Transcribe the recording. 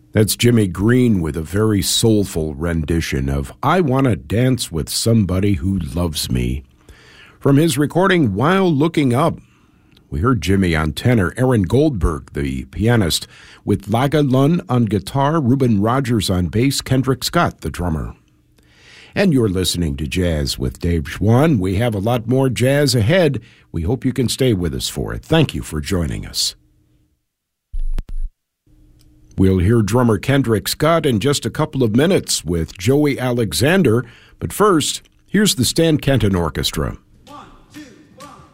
That's Jimmy Green with a very soulful rendition of I Wanna Dance with Somebody Who Loves Me. From his recording While Looking Up, we heard Jimmy on tenor, Aaron Goldberg, the pianist, with Laga Lunn on guitar, Reuben Rogers on bass, Kendrick Scott, the drummer. And you're listening to Jazz with Dave Schwann. We have a lot more jazz ahead. We hope you can stay with us for it. Thank you for joining us. We'll hear drummer Kendrick Scott in just a couple of minutes with Joey Alexander. But first, here's the Stan Kenton Orchestra.